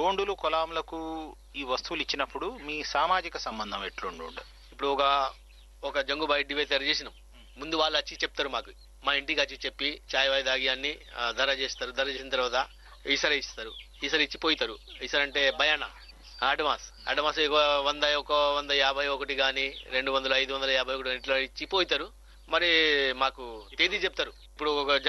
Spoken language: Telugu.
గోండులు కొలాంలకు ఈ వస్తువులు ఇచ్చినప్పుడు మీ సామాజిక సంబంధం ఎట్లుండు? ఇప్పుడు ఒక జంగు బయట డివైస్ తయారు చేసినాం. ముందు వాళ్ళు వచ్చి చెప్తారు మాకు, మా ఇంటికి వచ్చి చెప్పి చాయ్ వాయి తాగి అన్ని ధర చేస్తారు. ధర చేసిన తర్వాత ఈసర ఇస్తారు. ఈసర ఇచ్చి పోయితారు. ఈసర అంటే భయానా అడ్వాన్స్ 100 150 కానీ 200 550 ఇట్లా ఇచ్చి పోయితారు. మరి మాకు తేదీ చెప్తారు. ఇప్పుడు ఒక